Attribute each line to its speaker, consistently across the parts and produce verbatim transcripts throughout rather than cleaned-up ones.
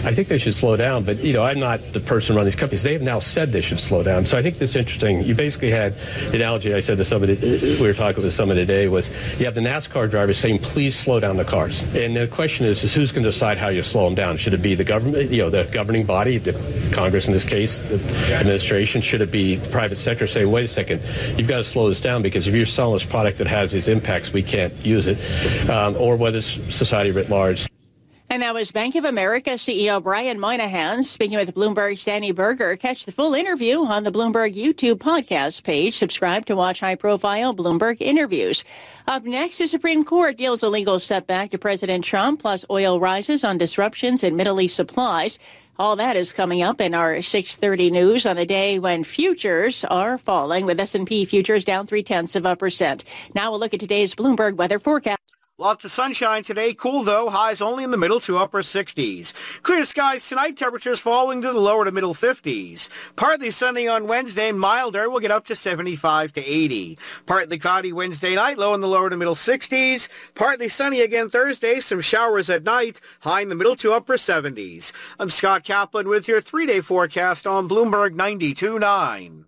Speaker 1: I think they should slow down. But, you know, I'm not the person running these companies. They have now said they should slow down. So I think this is interesting. You basically had the analogy I said to somebody, we were talking with someone today, was you have the NASCAR drivers saying, please slow down the cars. And the question is, is who's going to decide how you slow them down? Should it be the government, you know, the governing body, the Congress in this case, the administration? Should it be the private sector say, wait a second, you've got to slow this down because if you're selling this product that has these impacts, we can't use it. Um, or whether it's society writ large.
Speaker 2: And that was Bank of America C E O Brian Moynihan speaking with Bloomberg's Danny Berger. Catch the full interview on the Bloomberg YouTube podcast page. Subscribe to watch high-profile Bloomberg interviews. Up next, the Supreme Court deals a legal setback to President Trump, plus oil rises on disruptions in Middle East supplies. All that is coming up in our six thirty news on a day when futures are falling, with S and P futures down three-tenths of a percent. Now we'll look at today's Bloomberg weather forecast.
Speaker 3: Lots of sunshine today. Cool, though. Highs only in the middle to upper sixties. Clear skies tonight. Temperatures falling to the lower to middle fifties. Partly sunny on Wednesday. Milder. We'll get up to seventy-five to eighty. Partly cloudy Wednesday night. Low in the lower to middle sixties. Partly sunny again Thursday. Some showers at night. High in the middle to upper seventies. I'm Scott Kaplan with your three-day forecast on Bloomberg ninety-two point nine.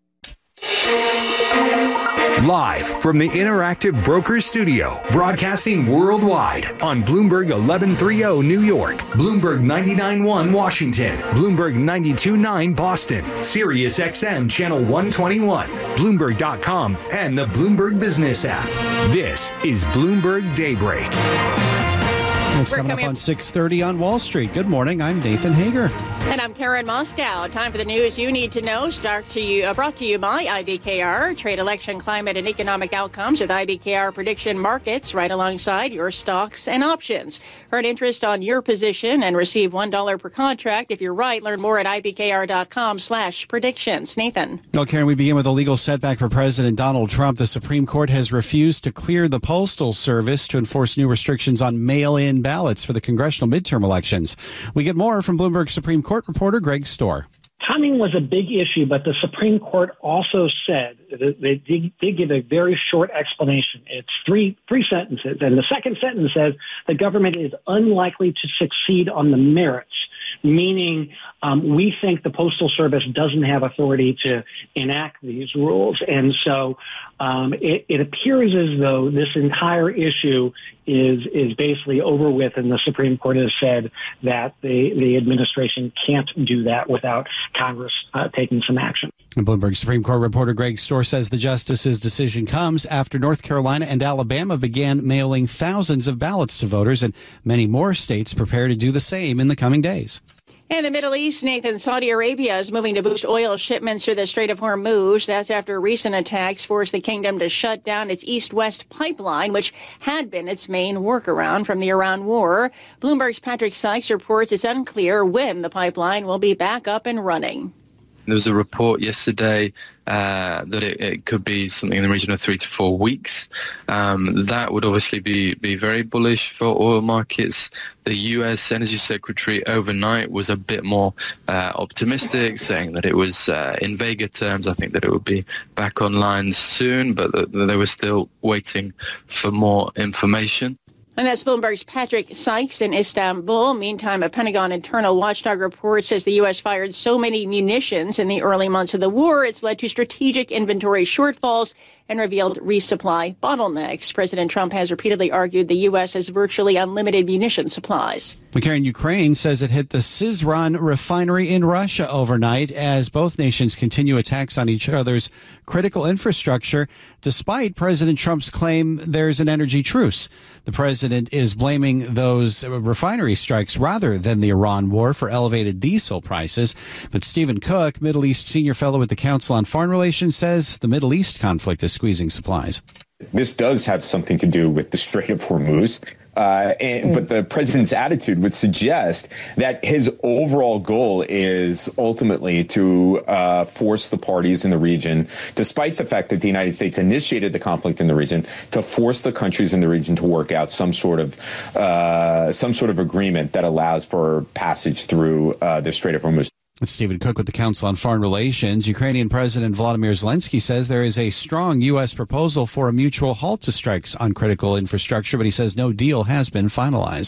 Speaker 4: Live from the Interactive Brokers Studio, broadcasting worldwide on Bloomberg eleven thirty New York, Bloomberg ninety-nine point one Washington, Bloomberg ninety-two point nine Boston, Sirius X M Channel one twenty-one, Bloomberg dot com, and the Bloomberg Business app. This is Bloomberg Daybreak.
Speaker 5: It's coming up on six thirty on Wall Street. Good morning. I'm Nathan Hager.
Speaker 2: And I'm Karen Moscow. Time for the news you need to know. Start to you, uh, brought to you by I B K R. Trade election, climate, and economic outcomes with I B K R prediction markets right alongside your stocks and options. Earn interest on your position and receive one dollar per contract. If you're right, learn more at ibkr.com slash predictions. Nathan.
Speaker 5: Well, Karen, we begin with a legal setback for President Donald Trump. The Supreme Court has refused to clear the Postal Service to enforce new restrictions on mail-in ballots for the congressional midterm elections. We get more from Bloomberg Supreme Court reporter Greg Storr.
Speaker 6: Timing was a big issue, but the Supreme Court also said that they did, did give a very short explanation. It's three three sentences, and the second sentence says the government is unlikely to succeed on the merits, meaning um, we think the Postal Service doesn't have authority to enact these rules. And so um, it, it appears as though this entire issue is is basically over with, and the Supreme Court has said that the, the administration can't do that without Congress uh, taking some action.
Speaker 5: And Bloomberg Supreme Court reporter Greg Storr says the justice's decision comes after North Carolina and Alabama began mailing thousands of ballots to voters, and many more states prepare to do the same in the coming days.
Speaker 2: In the Middle East, Nathan, Saudi Arabia is moving to boost oil shipments through the Strait of Hormuz. That's after recent attacks forced the kingdom to shut down its east-west pipeline, which had been its main workaround from the Iran war. Bloomberg's Patrick Sykes reports it's unclear when the pipeline will be back up and running.
Speaker 7: There was a report yesterday uh, that it, it could be something in the region of three to four weeks. Um, that would obviously be, be very bullish for oil markets. The U S Energy Secretary overnight was a bit more uh, optimistic, saying that it was, uh, in vaguer terms, I think that it would be back online soon, but that they were still waiting for more information.
Speaker 2: And that's Bloomberg's Patrick Sykes in Istanbul. Meantime, a Pentagon internal watchdog report says the U S fired so many munitions in the early months of the war, it's led to strategic inventory shortfalls and revealed resupply bottlenecks. President Trump has repeatedly argued the U S has virtually unlimited munition supplies.
Speaker 5: Karen, Ukraine says it hit the Syzran refinery in Russia overnight as both nations continue attacks on each other's critical infrastructure, despite President Trump's claim there's an energy truce. The president is blaming those refinery strikes rather than the Iran war for elevated diesel prices. But Stephen Cook, Middle East senior fellow at the Council on Foreign Relations, says the Middle East conflict is squeezing supplies.
Speaker 8: This does have something to do with the Strait of Hormuz. Uh, and, but the president's attitude would suggest that his overall goal is ultimately to uh, force the parties in the region, despite the fact that the United States initiated the conflict in the region, to force the countries in the region to work out some sort of uh, some sort of agreement that allows for passage through uh, the Strait of Hormuz.
Speaker 5: With Stephen Cook with the Council on Foreign Relations, Ukrainian President Volodymyr Zelensky says there is a strong U S proposal for a mutual halt to strikes on critical infrastructure, but he says no deal has been finalized.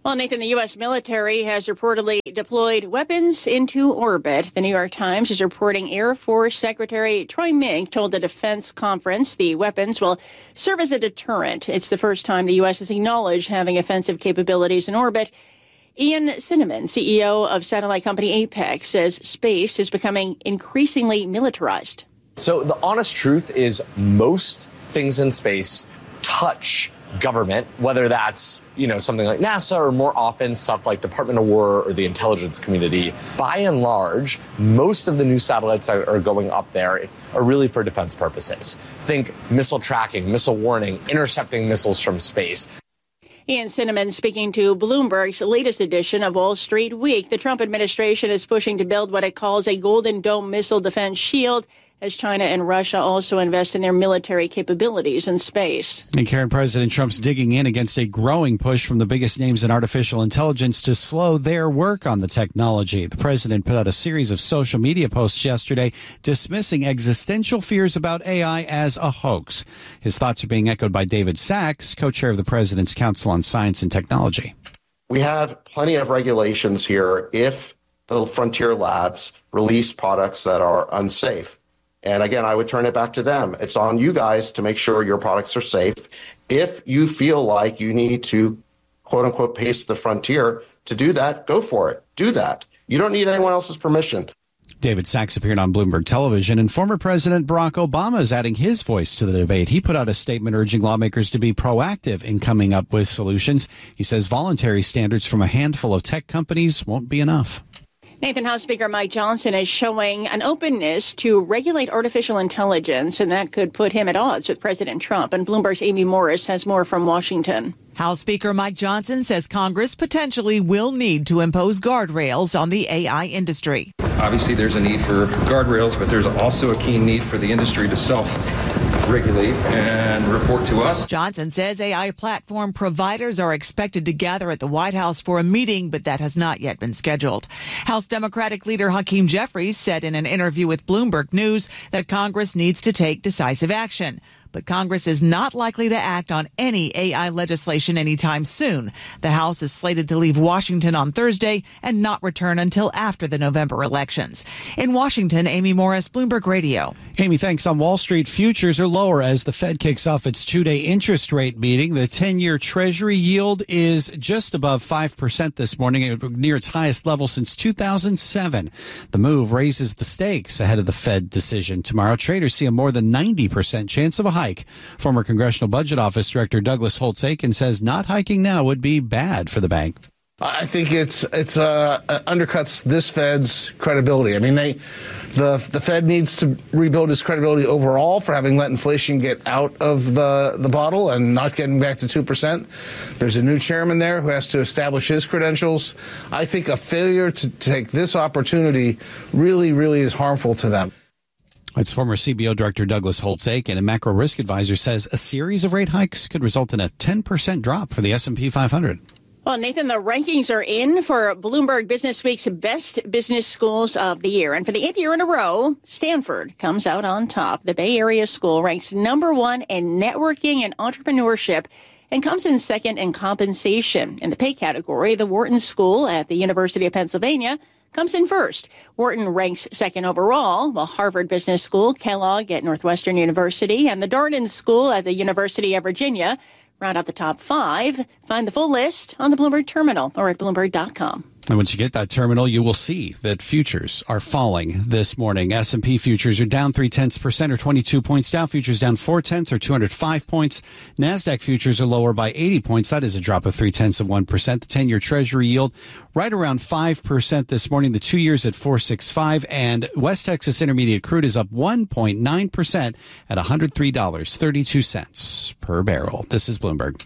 Speaker 2: Well, Nathan, the U S military has reportedly deployed weapons into orbit. The New York Times is reporting Air Force Secretary Troy Mink told the defense conference the weapons will serve as a deterrent. It's the first time the U S has acknowledged having offensive capabilities in orbit. Ian Cinnamon, C E O of satellite company Apex, says space is becoming increasingly militarized.
Speaker 9: So the honest truth is most things in space touch government, whether that's, you know, something like NASA or more often stuff like Department of War or the intelligence community. By and large, most of the new satellites that are going up there are really for defense purposes. Think missile tracking, missile warning, intercepting missiles from space.
Speaker 2: Ian Cinnamon speaking to Bloomberg's latest edition of Wall Street Week. The Trump administration is pushing to build what it calls a Golden Dome missile defense shield as China and Russia also invest in their military capabilities in space.
Speaker 5: And Karen, President Trump's digging in against a growing push from the biggest names in artificial intelligence to slow their work on the technology. The president put out a series of social media posts yesterday dismissing existential fears about A I as a hoax. His thoughts are being echoed by David Sachs, co-chair of the President's Council on Science and Technology.
Speaker 10: We have plenty of regulations here if the frontier labs release products that are unsafe. And again, I would turn it back to them. It's on you guys to make sure your products are safe. If you feel like you need to, quote unquote, pace the frontier to do that, go for it. Do that. You don't need anyone else's permission.
Speaker 5: David Sachs appeared on Bloomberg Television, and former President Barack Obama is adding his voice to the debate. He put out a statement urging lawmakers to be proactive in coming up with solutions. He says voluntary standards from a handful of tech companies won't be enough.
Speaker 2: Nathan, House Speaker Mike Johnson is showing an openness to regulate artificial intelligence, and that could put him at odds with President Trump. And Bloomberg's Amy Morris has more from Washington.
Speaker 11: House Speaker Mike Johnson says Congress potentially will need to impose guardrails on the A I industry.
Speaker 12: Obviously, there's a need for guardrails, but there's also a keen need for the industry to self-regulate and report to us.
Speaker 11: Johnson says A I platform providers are expected to gather at the White House for a meeting, but that has not yet been scheduled. House Democratic leader Hakeem Jeffries said in an interview with Bloomberg News that Congress needs to take decisive action. But Congress is not likely to act on any A I legislation anytime soon. The House is slated to leave Washington on Thursday and not return until after the November elections. In Washington, Amy Morris, Bloomberg Radio.
Speaker 5: Amy, thanks. On Wall Street, futures are lower as the Fed kicks off its two-day interest rate meeting. The ten-year Treasury yield is just above five percent this morning, near its highest level since two thousand seven. The move raises the stakes ahead of the Fed decision tomorrow. Traders see a more than ninety percent chance of a hike. Former Congressional Budget Office Director Douglas Holtz-Eakin says not hiking now would be bad for the bank.
Speaker 13: I think it's it's uh, undercuts this Fed's credibility. I mean, they the the Fed needs to rebuild its credibility overall for having let inflation get out of the, the bottle and not getting back to two percent. There's a new chairman there who has to establish his credentials. I think a failure to take this opportunity really, really is harmful to them.
Speaker 5: It's former C B O Director Douglas Holtz-Eakin, a macro risk advisor, says a series of rate hikes could result in a ten percent drop for the S and P five hundred.
Speaker 2: Well, Nathan, the rankings are in for Bloomberg Business Week's Best Business Schools of the Year. And for the eighth year in a row, Stanford comes out on top. The Bay Area school ranks number one in networking and entrepreneurship and comes in second in compensation. In the pay category, the Wharton School at the University of Pennsylvania comes in first. Wharton ranks second overall, while Harvard Business School, Kellogg at Northwestern University, and the Darden School at the University of Virginia round out the top five. Find the full list on the Bloomberg Terminal or at Bloomberg dot com.
Speaker 5: And once you get that terminal, you will see that futures are falling this morning. S and P futures are down three-tenths percent or twenty-two points. Dow futures down four-tenths or two hundred five points. NASDAQ futures are lower by eighty points. That is a drop of three-tenths of one percent. The ten-year Treasury yield right around five percent this morning. The two years at four point six five. And West Texas Intermediate crude is up one point nine percent at one hundred three dollars and thirty-two cents per barrel. This is Bloomberg.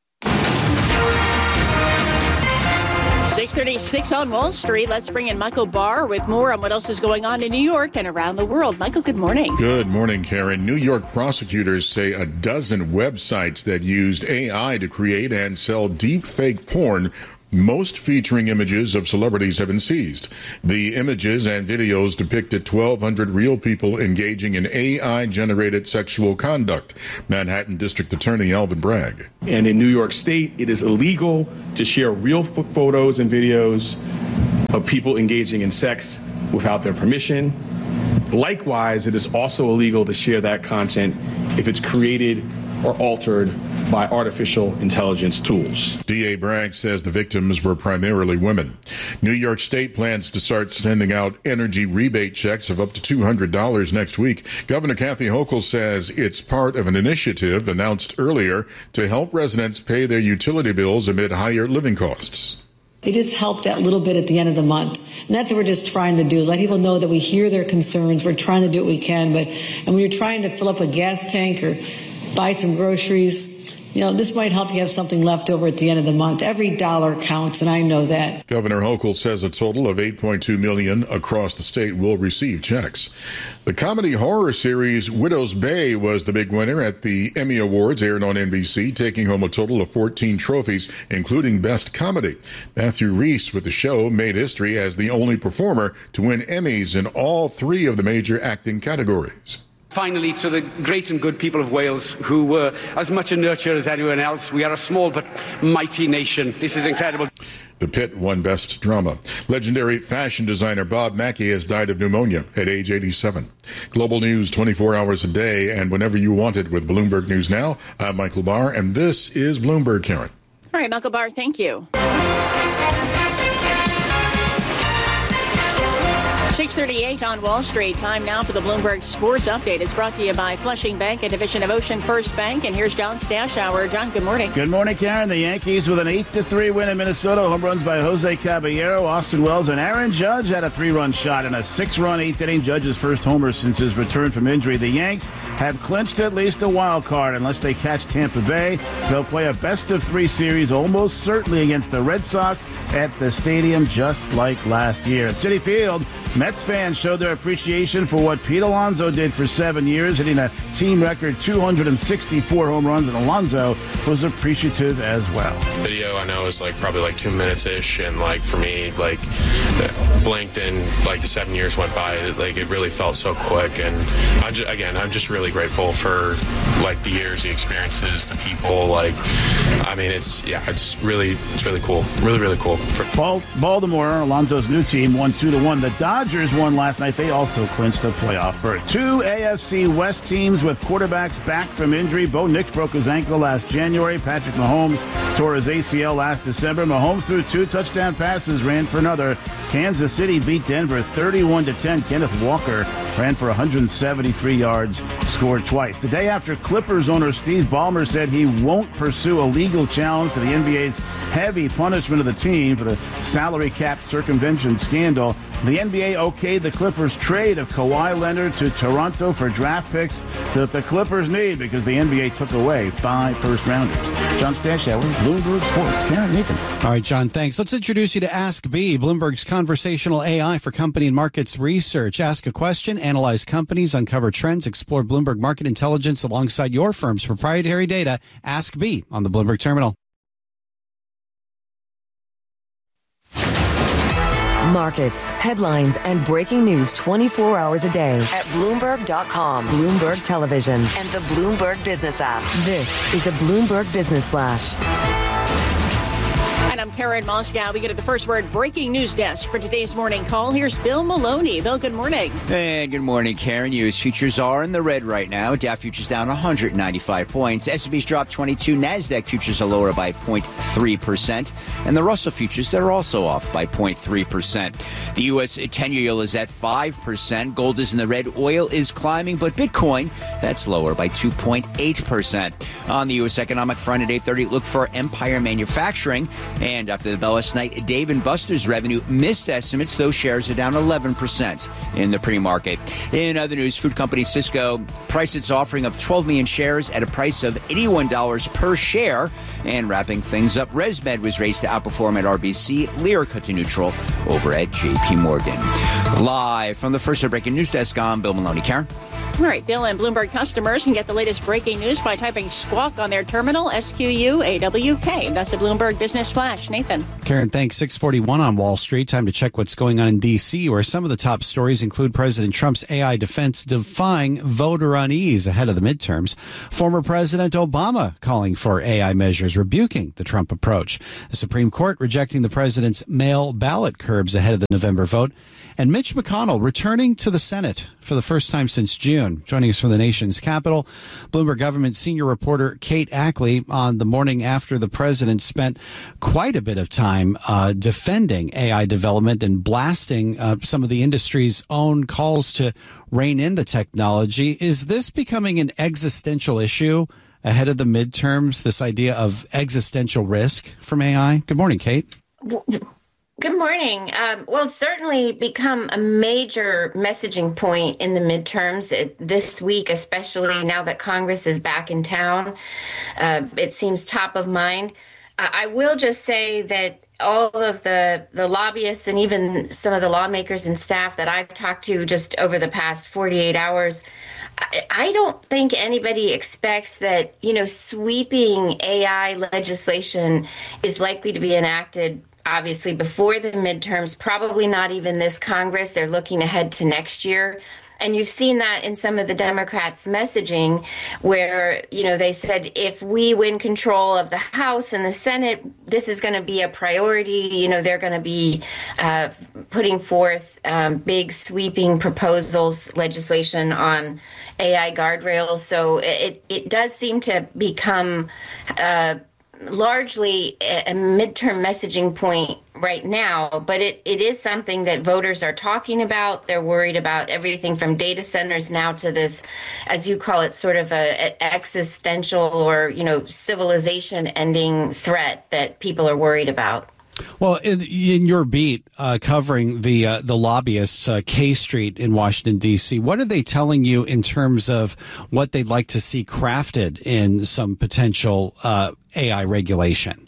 Speaker 2: six thirty-six on Wall Street. Let's bring in Michael Barr with more on what else is going on in New York and around the world. Michael, good morning.
Speaker 14: Good morning, Karen. New York prosecutors say a dozen websites that used A I to create and sell deep fake porn most featuring images of celebrities have been seized. The images and videos depicted twelve hundred real people engaging in A I-generated sexual conduct. Manhattan District Attorney Alvin Bragg.
Speaker 15: And in New York State, it is illegal to share real f- photos and videos of people engaging in sex without their permission. Likewise, it is also illegal to share that content if it's created or altered by artificial intelligence tools.
Speaker 14: D A Bragg says the victims were primarily women. New York State plans to start sending out energy rebate checks of up to two hundred dollars next week. Governor Kathy Hochul says it's part of an initiative announced earlier to help residents pay their utility bills amid higher living costs.
Speaker 16: They just help that little bit at the end of the month. And that's what we're just trying to do. Let people know that we hear their concerns. We're trying to do what we can. But and when you're trying to fill up a gas tank or buy some groceries, you know, this might help you have something left over at the end of the month. Every dollar counts, and I know that.
Speaker 14: Governor Hochul says a total of eight point two million across the state will receive checks. The comedy horror series Widow's Bay was the big winner at the Emmy Awards, aired on N B C, taking home a total of fourteen trophies, including Best Comedy. Matthew Rhys with the show made history as the only performer to win Emmys in all three of the major acting categories.
Speaker 17: Finally, to the great and good people of Wales, who were as much a nurture as anyone else. We are a small but mighty nation. This is incredible.
Speaker 14: The Pit won Best Drama. Legendary fashion designer Bob Mackie has died of pneumonia at age eighty-seven. Global news twenty-four hours a day and whenever you want it with Bloomberg News Now. I'm Michael Barr, and this is Bloomberg, Karen.
Speaker 2: All right, Michael Barr, thank you. six thirty-eight on Wall Street. Time now for the Bloomberg Sports Update. It's brought to you by Flushing Bank, a division of Ocean First Bank. And here's John Stashower. John, good morning.
Speaker 18: Good morning, Karen. The Yankees with an eight to three win in Minnesota. Home runs by Jose Caballero, Austin Wells, and Aaron Judge had a three-run shot in a six-run eighth inning. Judge's first homer since his return from injury. The Yanks have clinched at least a wild card unless they catch Tampa Bay. They'll play a best-of-three series almost certainly against the Red Sox at the stadium just like last year. At Citi Field, Mets fans showed their appreciation for what Pete Alonso did for seven years, hitting a team record two hundred sixty-four home runs, and Alonso was appreciative as well.
Speaker 19: Video I know is like probably like two minutes ish, and like for me, like blinked and like the seven years went by. It, like it really felt so quick, and I just, again, I'm just really grateful for like the years, the experiences, the people. Like, I mean, it's yeah, it's really, it's really cool, really, really cool.
Speaker 18: Bal- Baltimore, Alonso's new team, won two to one. The Dodgers won last night. They also clinched a playoff berth. Two A F C West teams with quarterbacks back from injury. Bo Nix broke his ankle last January. Patrick Mahomes tore his A C L last December. Mahomes threw two touchdown passes, ran for another. Kansas City beat Denver thirty-one to ten. Kenneth Walker ran for one hundred seventy-three yards, scored twice. The day after, Clippers owner Steve Ballmer said he won't pursue a legal challenge to the N B A's heavy punishment of the team for the salary cap circumvention scandal. The N B A okayed the Clippers' trade of Kawhi Leonard to Toronto for draft picks that the Clippers need because the N B A took away five first-rounders. John Stashower, Bloomberg Sports. Karen Nathan.
Speaker 5: All right, John, thanks. Let's introduce you to Ask B, Bloomberg's conversational A I for company and markets research. Ask a question, analyze companies, uncover trends, explore Bloomberg market intelligence alongside your firm's proprietary data. Ask B on the Bloomberg Terminal.
Speaker 20: Markets, headlines, and breaking news twenty-four hours a day at Bloomberg dot com, Bloomberg Television, and the Bloomberg Business app. This is a Bloomberg Business Flash.
Speaker 2: And I'm Karen Moscow. We get to the first word breaking news desk for today's morning call. Here's Bill Maloney. Bill, good morning.
Speaker 21: And good morning, Karen. U S futures are in the red right now. Dow futures down one hundred ninety-five points. S and P's dropped twenty-two. NASDAQ futures are lower by zero point three percent. And the Russell futures that are also off by zero point three percent. The U S ten-year yield is at five percent. Gold is in the red. Oil is climbing. But Bitcoin, that's lower by two point eight percent. On the U S economic front at eight thirty, look for Empire Manufacturing. And after the bell last night, Dave and Buster's revenue missed estimates. Those shares are down eleven percent in the pre-market. In other news, food company Cisco priced its offering of twelve million shares at a price of eighty-one dollars per share. And wrapping things up, ResMed was raised to outperform at R B C. Lear cut to neutral over at J P Morgan. Live from the first breaking news desk, I'm Bill Maloney. Karen?
Speaker 2: All right, Bill, and Bloomberg customers can get the latest breaking news by typing Squawk on their terminal, S Q U A W K. That's a Bloomberg Business Flash. Nathan.
Speaker 5: Karen, thanks. six forty-one on Wall Street. Time to check what's going on in D C, where some of the top stories include President Trump's A I defense defying voter unease ahead of the midterms, former President Obama calling for A I measures, rebuking the Trump approach, the Supreme Court rejecting the president's mail ballot curbs ahead of the November vote, and Mitch McConnell returning to the Senate for the first time since June. Joining us from the nation's capital, Bloomberg government senior reporter Kate Ackley on the morning after the president spent quite a bit of time uh, defending A I development and blasting uh, some of the industry's own calls to rein in the technology. Is this becoming an existential issue ahead of the midterms, this idea of existential risk from A I? Good morning, Kate.
Speaker 1: Good morning. Um, well, it's certainly become a major messaging point in the midterms it, this week, especially now that Congress is back in town. Uh, it seems top of mind. Uh, I will just say that all of the, the lobbyists and even some of the lawmakers and staff that I've talked to just over the past forty-eight hours, I, I don't think anybody expects that, you know, sweeping A I legislation is likely to be enacted obviously before the midterms, probably not even this Congress. They're looking ahead to next year. And you've seen that in some of the Democrats' messaging where, you know, they said if we win control of the House and the Senate, this is going to be a priority. You know, they're going to be uh, putting forth um, big sweeping proposals, legislation on A I guardrails. So it, it does seem to become uh largely a midterm messaging point right now, but it, it is something that voters are talking about. They're worried about everything from data centers now to this, as you call it, sort of a, a existential or, you know, civilization ending threat that people are worried about.
Speaker 5: Well, in, in your beat uh, covering the uh, the lobbyists, uh, K Street in Washington, D C, what are they telling you in terms of what they'd like to see crafted in some potential uh, A I regulation?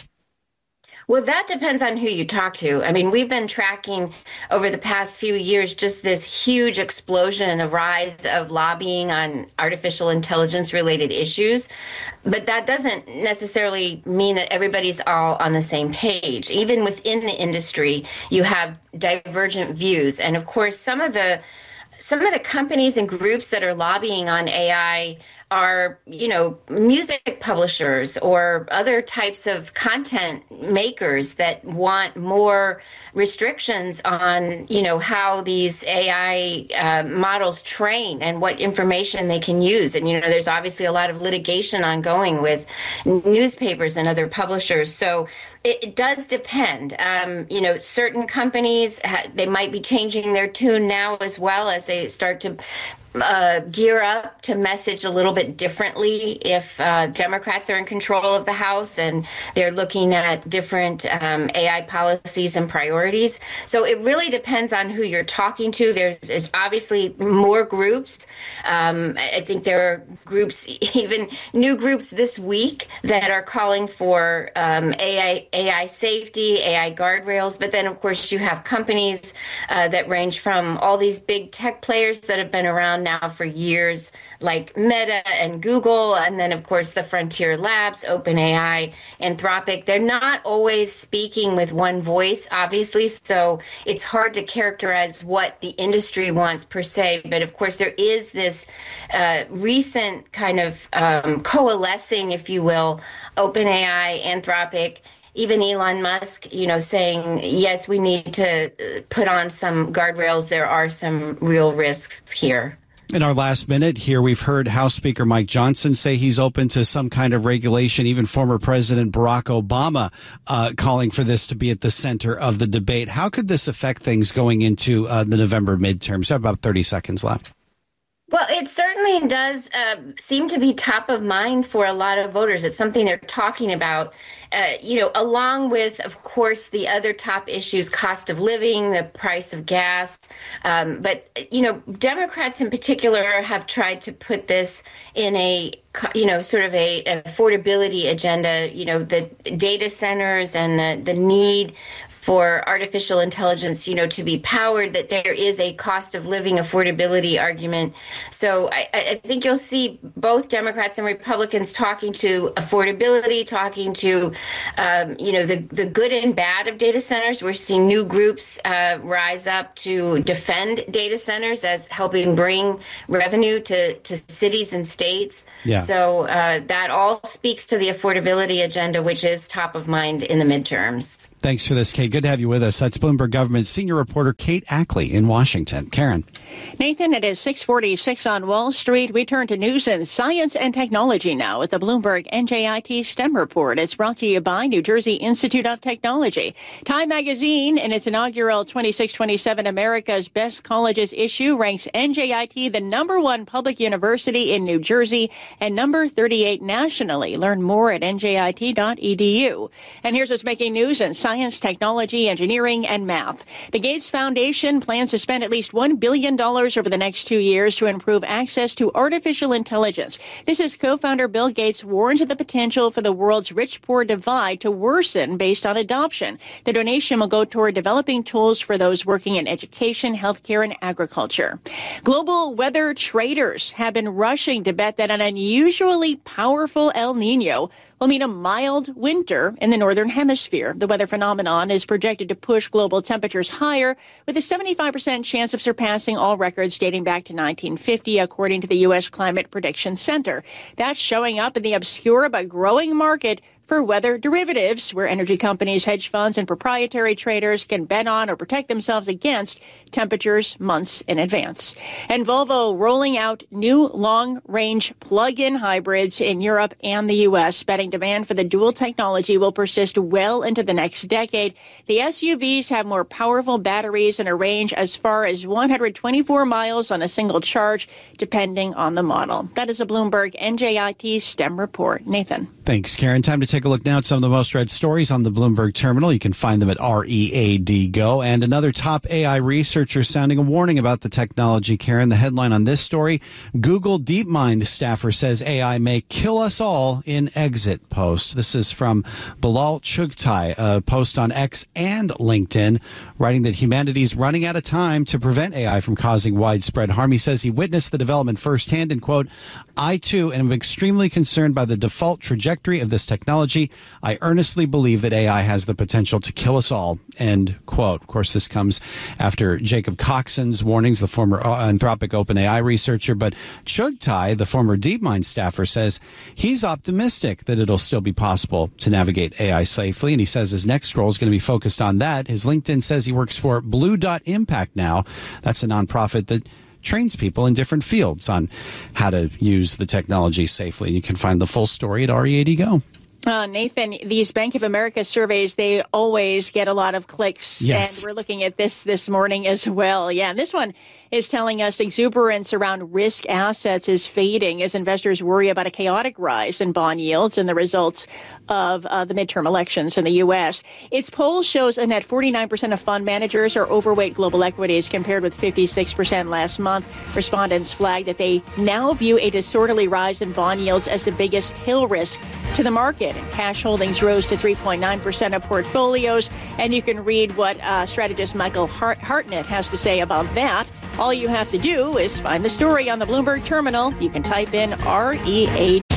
Speaker 1: Well, that depends on who you talk to. I mean, we've been tracking over the past few years just this huge explosion, a rise of lobbying on artificial intelligence related issues. But that doesn't necessarily mean that everybody's all on the same page. Even within the industry, you have divergent views. And of course, some of the some of the companies and groups that are lobbying on A I are, you know, music publishers or other types of content makers that want more restrictions on, you know, how these A I uh, models train and what information they can use. And, you know, there's obviously a lot of litigation ongoing with newspapers and other publishers. So it, it does depend. Um, you know, certain companies, ha- they might be changing their tune now as well as they start to Uh, gear up to message a little bit differently if uh, Democrats are in control of the House and they're looking at different um, A I policies and priorities. So it really depends on who you're talking to. There's, there's obviously more groups. Um, I think there are groups, even new groups this week, that are calling for um, A I, A I safety, A I guardrails. But then, of course, you have companies uh, that range from all these big tech players that have been around now for years, like Meta and Google, and then, of course, the Frontier Labs, OpenAI, Anthropic. They're not always speaking with one voice, obviously, so it's hard to characterize what the industry wants per se. But, of course, there is this uh, recent kind of um, coalescing, if you will, OpenAI, Anthropic, even Elon Musk, you know, saying, yes, we need to put on some guardrails. There are some real risks here.
Speaker 5: In our last minute here, we've heard House Speaker Mike Johnson say he's open to some kind of regulation, even former President Barack Obama uh, calling for this to be at the center of the debate. How could this affect things going into uh, the November midterms? We have about thirty seconds left.
Speaker 1: Well, it certainly does uh, seem to be top of mind for a lot of voters. It's something they're talking about, uh, you know, along with, of course, the other top issues, cost of living, the price of gas. Um, but, you know, Democrats in particular have tried to put this in a, you know, sort of a an affordability agenda, you know, the data centers and the, the need for artificial intelligence, you know, to be powered, that there is a cost of living affordability argument. So I, I think you'll see both Democrats and Republicans talking to affordability, talking to, um, you know, the, the good and bad of data centers. We're seeing new groups uh, rise up to defend data centers as helping bring revenue to, to cities and states.
Speaker 5: Yeah.
Speaker 1: So uh, that all speaks to the affordability agenda, which is top of mind in the midterms.
Speaker 5: Thanks for this, Kate. Good to have you with us. That's Bloomberg Government senior reporter Kate Ackley in Washington. Karen.
Speaker 2: Nathan, it is six forty-six on Wall Street. We turn to news and science and technology now with the Bloomberg N J I T STEM report. It's brought to you by New Jersey Institute of Technology. Time Magazine, in its inaugural twenty-six twenty-seven America's Best Colleges issue, ranks N J I T the number one public university in New Jersey and number thirty-eight nationally. Learn more at N J I T dot E D U. And here's what's making news in science, technology, engineering, and math. The Gates Foundation plans to spend at least one billion dollars over the next two years to improve access to artificial intelligence. This is co-founder Bill Gates warns of the potential for the world's rich-poor divide to worsen based on adoption. The donation will go toward developing tools for those working in education, healthcare, and agriculture. Global weather traders have been rushing to bet that an unusually powerful El Nino will mean a mild winter in the northern hemisphere. The weather phenomenon is projected to push global temperatures higher with a seventy-five percent chance of surpassing all records dating back to nineteen fifty, according to the U S Climate Prediction Center. That's showing up in the obscure but growing market for weather derivatives, where energy companies, hedge funds, and proprietary traders can bet on or protect themselves against temperatures months in advance. And Volvo rolling out new long-range plug-in hybrids in Europe and the U S, betting demand for the dual technology will persist well into the next decade. The S U Vs have more powerful batteries and a range as far as one hundred twenty-four miles on a single charge, depending on the model. That is a Bloomberg N J I T STEM report. Nathan.
Speaker 5: Thanks, Karen. Time to take a look now at some of the most read stories on the Bloomberg Terminal. You can find them at R E A D Go. And another top A I researcher sounding a warning about the technology, Karen. The headline on this story, Google DeepMind staffer says A I may kill us all in exit post. This is from Bilal Chugtai, a post on X and LinkedIn, writing that humanity is running out of time to prevent A I from causing widespread harm. He says he witnessed the development firsthand and, quote, I, too, am extremely concerned by the default trajectory of this technology. I earnestly believe that A I has the potential to kill us all, end quote. Of course, this comes after Jacob Coxon's warnings, the former Anthropic OpenAI researcher. But Chugtai, the former DeepMind staffer, says he's optimistic that it'll still be possible to navigate A I safely. And he says his next role is going to be focused on that. His LinkedIn says he works for Blue Dot Impact now. That's a nonprofit that trains people in different fields on how to use the technology safely. You can find the full story at R E A D Go.
Speaker 2: Uh, Nathan, these Bank of America surveys, they always get a lot of clicks.
Speaker 5: Yes.
Speaker 2: And we're looking at this this morning as well. Yeah, and this one is telling us exuberance around risk assets is fading as investors worry about a chaotic rise in bond yields and the results of uh, the midterm elections in the U S. Its poll shows a net forty-nine percent of fund managers are overweight global equities compared with fifty-six percent last month. Respondents flagged that they now view a disorderly rise in bond yields as the biggest tail risk to the market. And cash holdings rose to three point nine percent of portfolios. And you can read what uh, strategist Michael Hart- Hartnett has to say about that. All you have to do is find the story on the Bloomberg Terminal. You can type in R E A